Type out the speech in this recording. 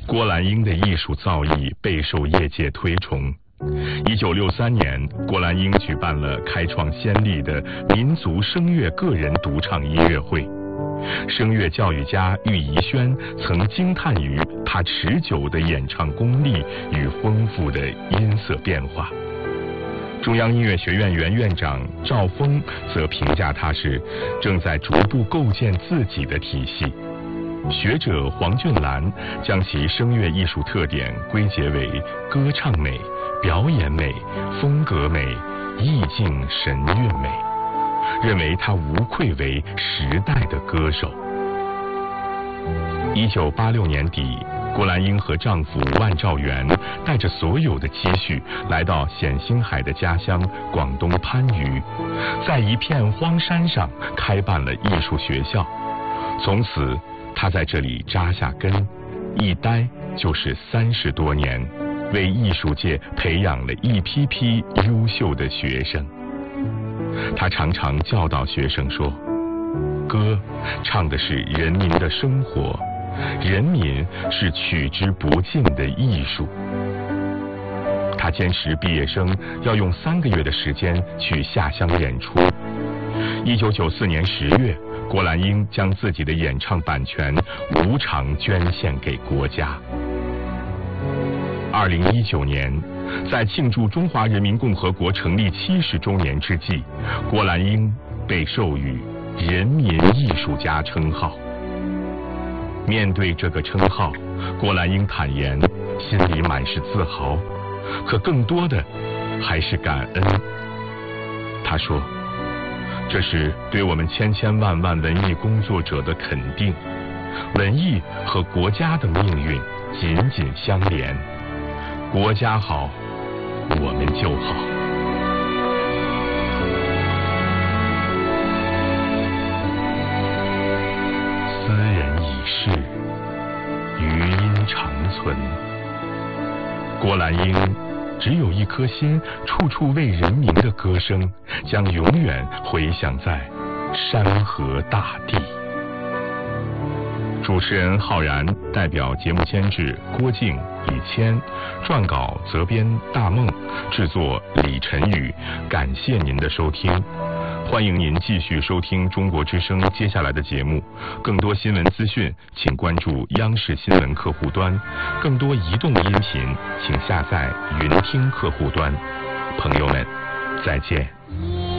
郭兰英的艺术造诣备受业界推崇。1963年，郭兰英举办了开创先例的民族声乐个人独唱音乐会。声乐教育家郁宜轩曾惊叹于他持久的演唱功力与丰富的音色变化。中央音乐学院原院长赵峰则评价他是正在逐步构建自己的体系。学者黄俊兰将其声乐艺术特点归结为歌唱美、表演美、风格美、意境神韵美，认为他无愧为时代的歌手。1986年底，郭兰英和丈夫万兆元带着所有的积蓄来到冼星海的家乡广东番禺，在一片荒山上开办了艺术学校。从此他在这里扎下根，一待就是30多年，为艺术界培养了一批批优秀的学生。他常常教导学生说，歌唱的是人民的生活，人民是取之不尽的艺术。他坚持毕业生要用3个月的时间去下乡演出。1994年10月，郭兰英将自己的演唱版权无偿捐献给国家。2019年，在庆祝中华人民共和国成立70周年之际，郭兰英被授予人民艺术家称号。面对这个称号，郭兰英坦言心里满是自豪，可更多的还是感恩。他说，这是对我们千千万万文艺工作者的肯定，文艺和国家的命运紧紧相连，国家好，我们就好。斯人已逝，余音长存。郭兰英只有一颗心，处处为人民的歌声将永远回响在山河大地。主持人浩然，代表节目监制郭靖、李谦，撰稿责编大梦，制作李晨宇。感谢您的收听，欢迎您继续收听中国之声接下来的节目。更多新闻资讯，请关注央视新闻客户端；更多移动音频，请下载云听客户端。朋友们，再见。